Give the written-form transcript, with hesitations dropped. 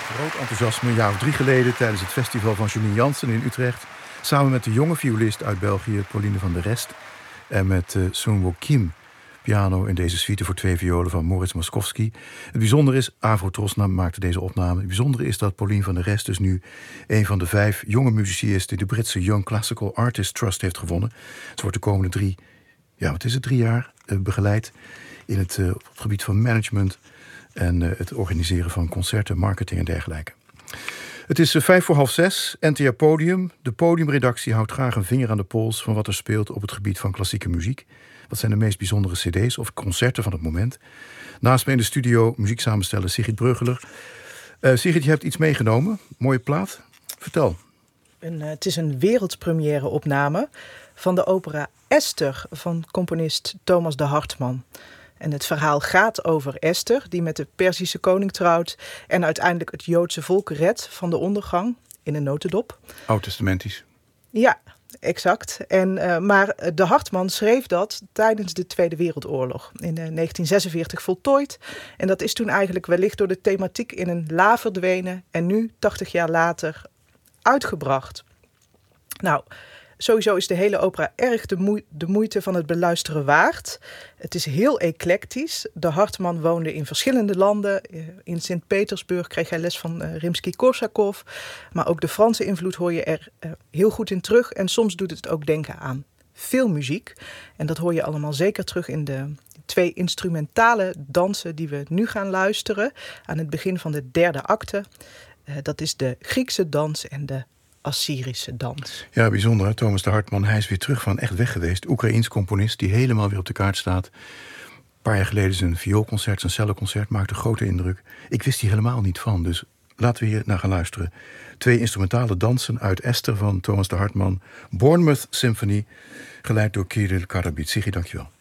Groot enthousiasme een jaar of 3 geleden tijdens het festival van Janine Jansen in Utrecht. Samen met de jonge violist uit België, Pauline van der Rest. En met Seung-woo Kim, piano in deze suite voor 2 violen van Moritz Moskowski. Het bijzondere is, Avro Trosna maakte deze opname. Het bijzondere is dat Pauline van der Rest dus nu een van de 5 jonge muzici is die de Britse Young Classical Artists Trust heeft gewonnen. Ze wordt de komende 3 jaar begeleid in het gebied van management en het organiseren van concerten, marketing en dergelijke. Het is 5:45, NTR Podium. De podiumredactie houdt graag een vinger aan de pols van wat er speelt op het gebied van klassieke muziek. Wat zijn de meest bijzondere cd's of concerten van het moment? Naast me in de studio muzieksamensteller Sigrid Bruggeler. Sigrid, je hebt iets meegenomen. Mooie plaat. Vertel. Het is een wereldpremière opname van de opera Esther van componist Thomas de Hartmann. En het verhaal gaat over Esther, die met de Perzische koning trouwt en uiteindelijk het Joodse volk redt van de ondergang in een notendop. Oud-testamentisch. Ja, exact. Maar de Hartmann schreef dat tijdens de Tweede Wereldoorlog in 1946 voltooid. En dat is toen eigenlijk wellicht door de thematiek in een la verdwenen en nu, 80 jaar later, uitgebracht. Nou, sowieso is de hele opera erg de moeite van het beluisteren waard. Het is heel eclectisch. De Hartmann woonde in verschillende landen. In Sint-Petersburg kreeg hij les van Rimsky-Korsakov. Maar ook de Franse invloed hoor je er heel goed in terug. En soms doet het ook denken aan filmmuziek. En dat hoor je allemaal zeker terug in de 2 instrumentale dansen die we nu gaan luisteren. Aan het begin van de 3e acte. Dat is de Griekse dans en de Assyrische dans. Ja, bijzonder hè? Thomas de Hartmann, hij is weer terug van echt weg geweest. Oekraïens componist die helemaal weer op de kaart staat. Een paar jaar geleden zijn vioolconcert, zijn celloconcert maakte grote indruk. Ik wist hier helemaal niet van, dus laten we hier naar gaan luisteren. 2 instrumentale dansen uit Esther van Thomas de Hartmann. Bournemouth Symphony, geleid door Kirill Karabit. Sigrid, dankjewel.